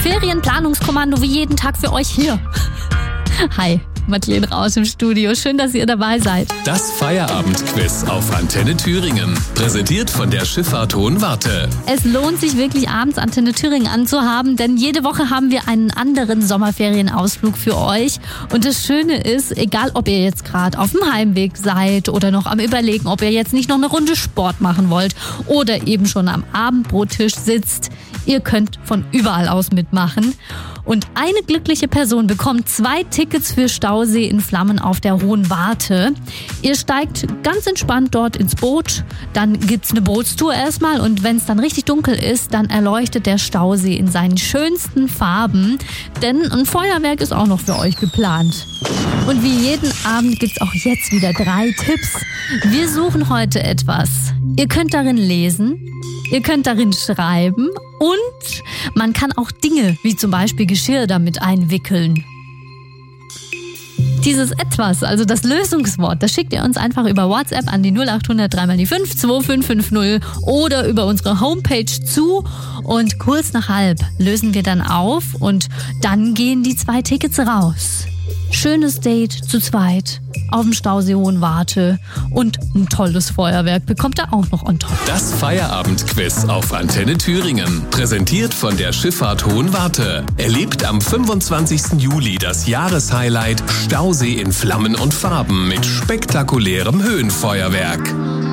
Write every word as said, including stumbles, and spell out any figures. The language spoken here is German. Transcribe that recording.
Ferienplanungskommando wie jeden Tag für euch hier. Hi, Madeleine Rausch im Studio. Schön, dass ihr dabei seid. Das Feierabendquiz auf Antenne Thüringen. Präsentiert von der Schifffahrt Hohenwarte. Es lohnt sich wirklich, abends Antenne Thüringen anzuhaben, denn jede Woche haben wir einen anderen Sommerferienausflug für euch. Und das Schöne ist, egal ob ihr jetzt gerade auf dem Heimweg seid oder noch am Überlegen, ob ihr jetzt nicht noch eine Runde Sport machen wollt oder eben schon am Abendbrottisch sitzt, ihr könnt von überall aus mitmachen. Und eine glückliche Person bekommt zwei Tickets für Stausee in Flammen auf der Hohenwarte. Ihr steigt ganz entspannt dort ins Boot, dann gibt's eine Bootstour erstmal und wenn es dann richtig dunkel ist, dann erleuchtet der Stausee in seinen schönsten Farben, denn ein Feuerwerk ist auch noch für euch geplant. Und wie jeden Abend gibt's auch jetzt wieder drei Tipps. Wir suchen heute etwas. Ihr könnt darin lesen, ihr könnt darin schreiben und man kann auch Dinge wie zum Beispiel Geschirr damit einwickeln. Dieses Etwas, also das Lösungswort, das schickt ihr uns einfach über WhatsApp an die null acht hundert drei mal die fünf zwei fünf fünf null oder über unsere Homepage zu und kurz nach halb lösen wir dann auf und dann gehen die zwei Tickets raus. Schönes Date zu zweit auf dem Stausee Hohenwarte und ein tolles Feuerwerk bekommt ihr auch noch on top. Das Feierabendquiz auf Antenne Thüringen. Präsentiert von der Schifffahrt Hohenwarte. Erlebt am fünfundzwanzigsten Juli das Jahreshighlight Stausee in Flammen und Farben mit spektakulärem Höhenfeuerwerk.